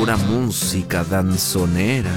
pura música danzonera.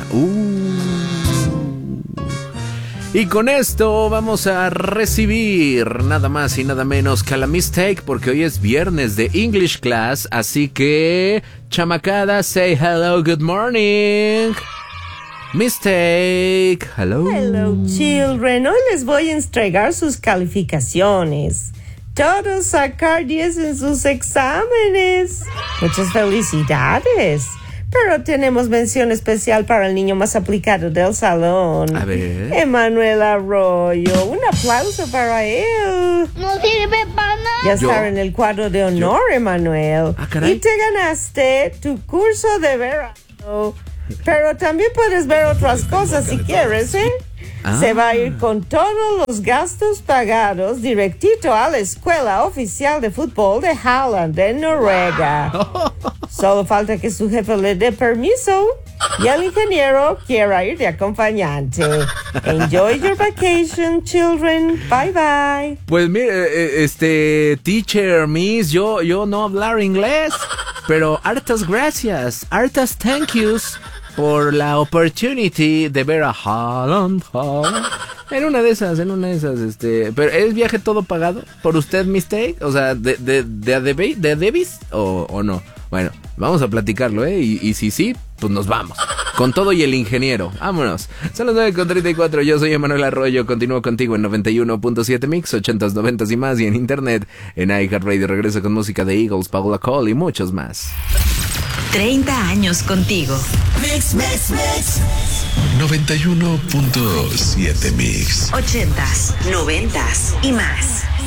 Y con esto vamos a recibir nada más y nada menos que a la Mistake, porque hoy es viernes de English Class, así que, chamacada, say hello, good morning. Mistake, hello. Hello, children. Hoy les voy a entregar sus calificaciones. Todos sacar 10 en sus exámenes. Muchas felicidades. Pero tenemos mención especial para el niño más aplicado del salón. A ver. Emanuel Arroyo. Un aplauso para él. No sirve para nada. Ya está en el cuadro de honor, Emanuel. Ah, caray. Y te ganaste tu curso de verano. Pero también puedes ver otras cosas si quieres, ¿eh? Se va a ir con todos los gastos pagados directito a la Escuela Oficial de Fútbol de Halland, en Noruega. Solo falta que su jefe le dé permiso y el ingeniero quiera ir de acompañante. Enjoy your vacation, children. Bye, bye. Pues mire, teacher, miss, yo no hablar inglés, pero hartas gracias, hartas thank yous por la opportunity de ver a Halland. En una de esas, pero ¿es viaje todo pagado por usted, Mistake? O sea, ¿de Davis o no? Bueno, vamos a platicarlo, y si sí, pues nos vamos. Con todo y el ingeniero, vámonos. Son las 9:34, yo soy Emanuel Arroyo, continúo contigo en 91.7 Mix, 80s, 90s y más, y en internet, en iHeartRadio. Regreso con música de Eagles, Paula Cole y muchos más. 30 años contigo. Mix. 91.7 Mix. 80s, 90s y más.